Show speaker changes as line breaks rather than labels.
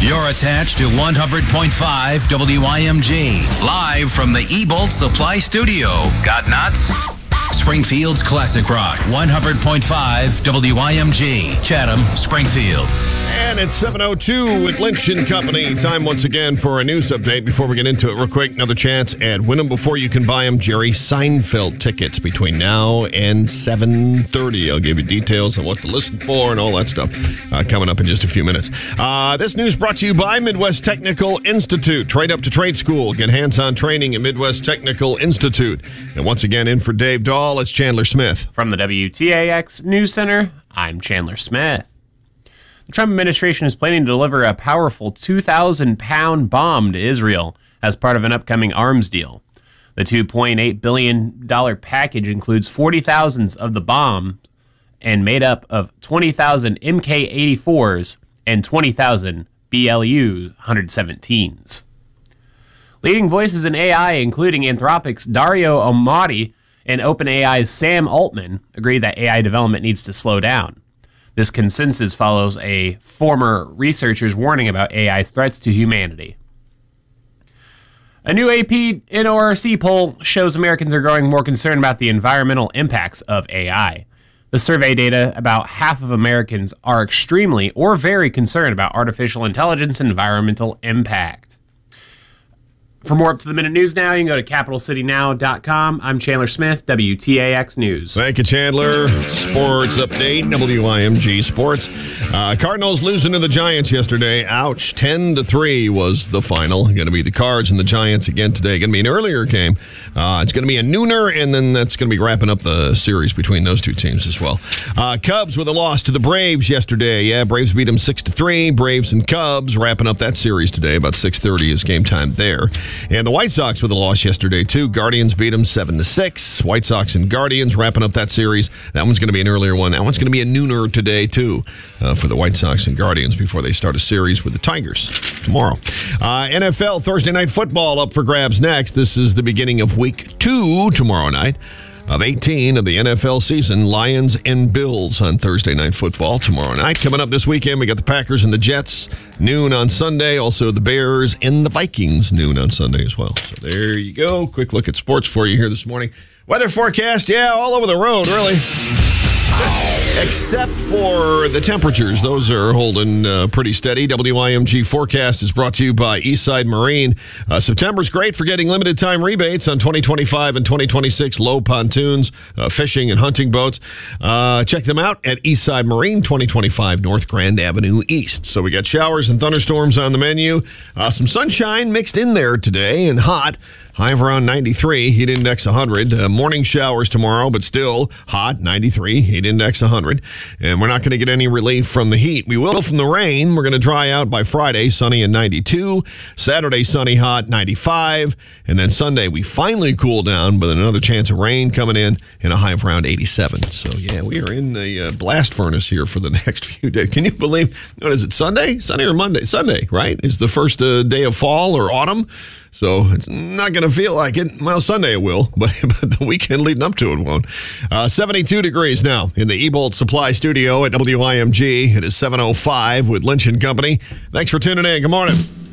You're attached to 100.5 WIMG. Live from the Ebolt Supply Studio. Got nuts? Springfield's Classic Rock. 100.5 WIMG. Chatham, Springfield.
And it's 7:02 with Lynch & Company. Time once again for a news update. Before we get into it, real quick, another chance at win them before you can buy them. Jerry Seinfeld tickets between now and 7:30. I'll give you details on what to listen for and all that stuff coming up in just a few minutes. This news brought to you by Midwest Technical Institute. Trade up to trade school. Get hands-on training at Midwest Technical Institute. And once again, in for Dave Dahl, it's Chandler Smith.
From the WTAX News Center, I'm Chandler Smith. The Trump administration is planning to deliver a powerful 2,000-pound bomb to Israel as part of an upcoming arms deal. The $2.8 billion package includes 40,000 of the bomb and made up of 20,000 Mk-84s and 20,000 BLU 117s. Leading voices in AI, including Anthropic's Dario Amati and OpenAI's Sam Altman, agree that AI development needs to slow down. This consensus follows a former researcher's warning about AI's threats to humanity. A new AP NORC poll shows Americans are growing more concerned about the environmental impacts of AI. The survey data, about half of Americans are extremely or very concerned about artificial intelligence and environmental impact. For more up-to-the-minute news now, you can go to capitalcitynow.com. I'm Chandler Smith, WTAX News.
Thank you, Chandler. Sports update, WIMG Sports. Cardinals losing to the Giants yesterday. Ouch. 10-3 was the final. Going to be the Cards and the Giants again today. Going to be an earlier game. It's going to be a nooner, and then that's going to be wrapping up the series between those two teams as well. Cubs with a loss to the Braves yesterday. Yeah, Braves beat them 6-3. Braves and Cubs wrapping up that series today. About 6:30 is game time there. And the White Sox with a loss yesterday, too. Guardians beat them 7-6. White Sox and Guardians wrapping up that series. That one's going to be an earlier one. That one's going to be a nooner today, too, for the White Sox and Guardians before they start a series with the Tigers tomorrow. NFL Thursday Night Football up for grabs next. This is the beginning of Week 2 tomorrow night of 18 of the NFL season. Lions and Bills on Thursday Night Football tomorrow night. Coming up this weekend, we got the Packers and the Jets, noon on Sunday. Also the Bears and the Vikings, noon on Sunday as well. So there you go. Quick look at sports for you here this morning. Weather forecast, yeah, all over the road, really. Except for the temperatures. Those are holding pretty steady. WIMG forecast is brought to you by Eastside Marine. September's great for getting limited time rebates on 2025 and 2026 low pontoons, fishing and hunting boats. Check them out at Eastside Marine, 2025 North Grand Avenue East. So we got showers and thunderstorms on the menu. Some sunshine mixed in there today and hot. High of around 93, heat index 100. Morning showers tomorrow, but still hot, 93, heat index 100. And we're not going to get any relief from the heat. We will from the rain. We're going to dry out by Friday, sunny and 92. Saturday, sunny, hot, 95. And then Sunday, we finally cool down with another chance of rain coming in and a high of around 87. So, yeah, we are in the blast furnace here for the next few days. Can you believe, what is it, Sunday? Sunday or Monday? Sunday, right? Is the first day of fall or autumn. So it's not going to feel like it. Well, Sunday it will, but the weekend leading up to it won't. 72 degrees now in the Ebolt Supply Studio at WIMG. It is 7:05 with Lynch & Company. Thanks for tuning in. Good morning.